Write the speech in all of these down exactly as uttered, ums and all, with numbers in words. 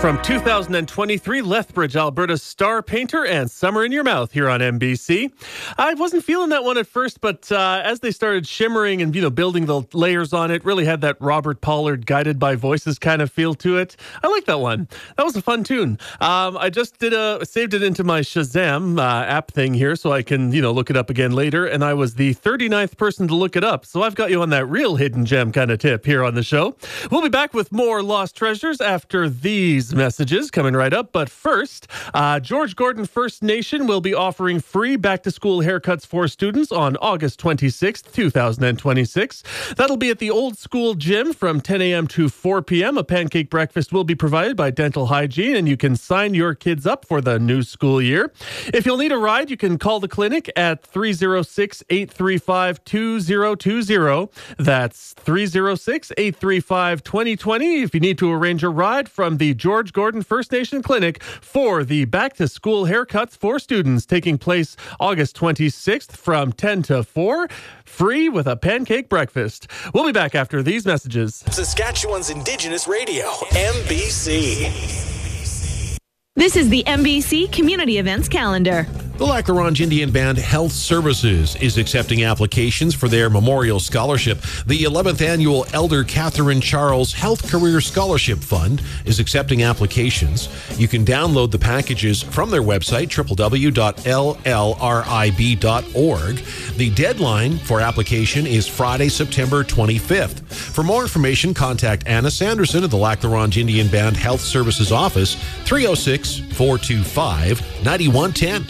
From two thousand twenty-three, Lethbridge, Alberta's star painter and Summer in Your Mouth here on M B C. I wasn't feeling that one at first, but uh, as they started shimmering and, you know, building the layers on it, really had that Robert Pollard Guided by Voices kind of feel to it. I like that one. That was a fun tune. Um, I just did a saved it into my Shazam uh, app thing here so I can, you know, look it up again later, and I was the thirty-ninth person to look it up. So I've got you on that real hidden gem kind of tip here on the show. We'll be back with more Lost Treasures after these messages coming right up. But first, uh, George Gordon First Nation will be offering free back-to-school haircuts for students on August twenty-sixth, twenty twenty-six. That'll be at the Old School Gym from ten a.m. to four p.m. A pancake breakfast will be provided by Dental Hygiene, and you can sign your kids up for the new school year. If you'll need a ride, you can call the clinic at three oh six, eight three five, two oh two oh. That's three oh six, eight three five, two oh two oh if you need to arrange a ride from the George Gordon First Nation Clinic for the back-to-school haircuts for students taking place August twenty-sixth from ten to four, free with a pancake breakfast. We'll be back after these messages. Saskatchewan's Indigenous Radio, M B C. This is the M B C Community Events Calendar. The Lac La Ronge Indian Band Health Services is accepting applications for their Memorial Scholarship. The eleventh Annual Elder Catherine Charles Health Career Scholarship Fund is accepting applications. You can download the packages from their website, w w w dot l l r i b dot org. The deadline for application is Friday, September twenty-fifth. For more information, contact Anna Sanderson of the Lac La Ronge Indian Band Health Services Office, three oh six, four two five, nine one one oh.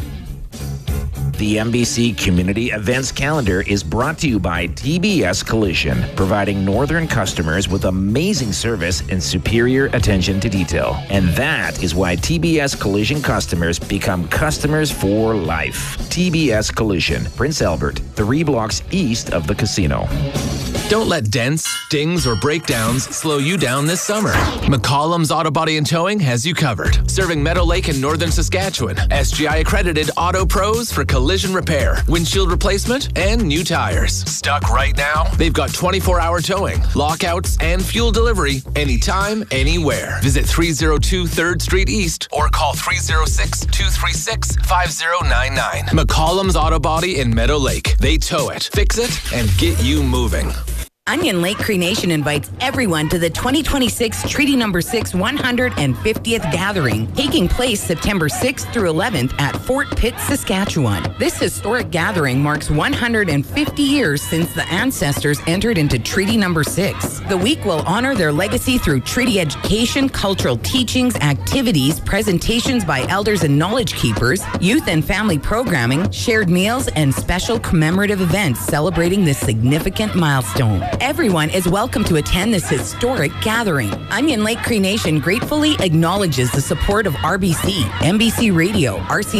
The M B C Community Events Calendar is brought to you by T B S Collision, providing northern customers with amazing service and superior attention to detail. And that is why T B S Collision customers become customers for life. T B S Collision, Prince Albert, three blocks east of the casino. Don't let dents, dings, or breakdowns slow you down this summer. McCollum's Auto Body and Towing has you covered. Serving Meadow Lake and Northern Saskatchewan. S G I accredited Auto Pros for collision repair, windshield replacement, and new tires. Stuck right now? They've got twenty-four hour towing, lockouts, and fuel delivery anytime, anywhere. Visit three oh two third Street East or call three oh six, two three six, five oh nine nine. McCollum's Auto Body in Meadow Lake. They tow it, fix it, and get you moving. Onion Lake Cree Nation invites everyone to the twenty twenty-six Treaty Number six one hundred fiftieth Gathering, taking place September sixth through eleventh at Fort Pitt, Saskatchewan. This historic gathering marks one hundred fifty years since the ancestors entered into Treaty Number six. The week will honor their legacy through treaty education, cultural teachings, activities, presentations by elders and knowledge keepers, youth and family programming, shared meals, and special commemorative events celebrating this significant milestone. Everyone is welcome to attend this historic gathering. Onion Lake Cree Nation gratefully acknowledges the support of R B C, M B C Radio, R C